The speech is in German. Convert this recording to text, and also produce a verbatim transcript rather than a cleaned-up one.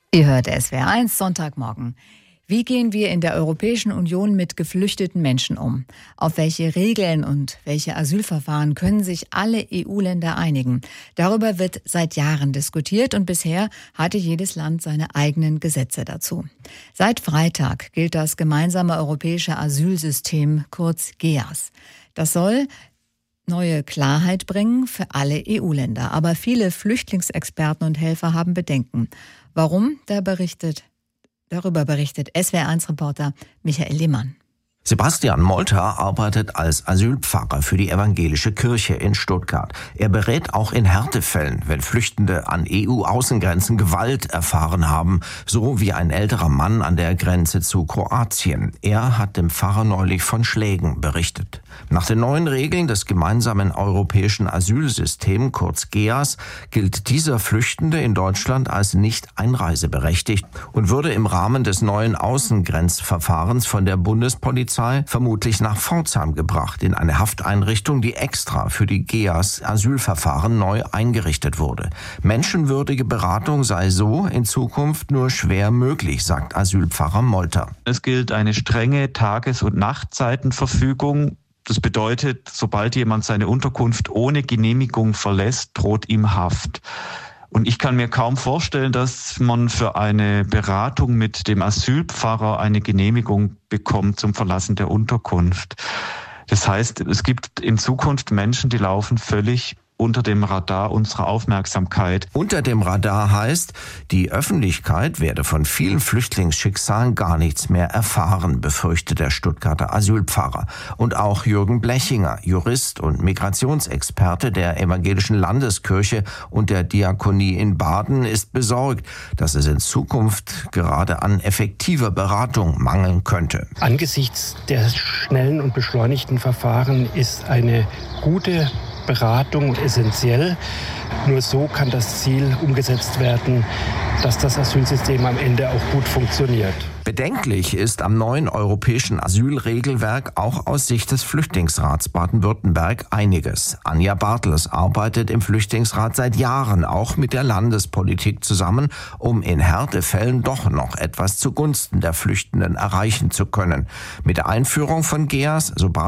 Ihr hört S W R eins Sonntagmorgen. Wie gehen wir in der Europäischen Union mit geflüchteten Menschen um? Auf welche Regeln und welche Asylverfahren können sich alle E U-Länder einigen? Darüber wird seit Jahren diskutiert und bisher hatte jedes Land seine eigenen Gesetze dazu. Seit Freitag gilt das gemeinsame europäische Asylsystem, kurz G E A S. Das soll neue Klarheit bringen für alle E U-Länder. Aber viele Flüchtlingsexperten und Helfer haben Bedenken. Warum? Da berichtet, darüber berichtet S W R eins Reporter Michael Lehmann. Sebastian Molter arbeitet als Asylpfarrer für die evangelische Kirche in Stuttgart. Er berät auch in Härtefällen, wenn Flüchtende an E U-Außengrenzen Gewalt erfahren haben, so wie ein älterer Mann an der Grenze zu Kroatien. Er hat dem Pfarrer neulich von Schlägen berichtet. Nach den neuen Regeln des gemeinsamen europäischen Asylsystems, kurz G E A S, gilt dieser Flüchtende in Deutschland als nicht einreiseberechtigt und würde im Rahmen des neuen Außengrenzverfahrens von der Bundespolizei vermutlich nach Pforzheim gebracht, in eine Hafteinrichtung, die extra für die G E A S-Asylverfahren neu eingerichtet wurde. Menschenwürdige Beratung sei so in Zukunft nur schwer möglich, sagt Asylpfarrer Molter. Es gilt eine strenge Tages- und Nachtzeitenverfügung. Das bedeutet, sobald jemand seine Unterkunft ohne Genehmigung verlässt, droht ihm Haft. Und ich kann mir kaum vorstellen, dass man für eine Beratung mit dem Asylpfarrer eine Genehmigung bekommt zum Verlassen der Unterkunft. Das heißt, es gibt in Zukunft Menschen, die laufen völlig unter dem Radar unserer Aufmerksamkeit. Unter dem Radar heißt, die Öffentlichkeit werde von vielen Flüchtlingsschicksalen gar nichts mehr erfahren, befürchtet der Stuttgarter Asylpfarrer. Und auch Jürgen Blechinger, Jurist und Migrationsexperte der Evangelischen Landeskirche und der Diakonie in Baden, ist besorgt, dass es in Zukunft gerade an effektiver Beratung mangeln könnte. Angesichts der schnellen und beschleunigten Verfahren ist eine gute Beratung essentiell. Nur so kann das Ziel umgesetzt werden, dass das Asylsystem am Ende auch gut funktioniert. Bedenklich ist am neuen europäischen Asylregelwerk auch aus Sicht des Flüchtlingsrats Baden-Württemberg einiges. Anja Bartels arbeitet im Flüchtlingsrat seit Jahren auch mit der Landespolitik zusammen, um in Härtefällen doch noch etwas zugunsten der Flüchtenden erreichen zu können. Mit der Einführung von G E A S, so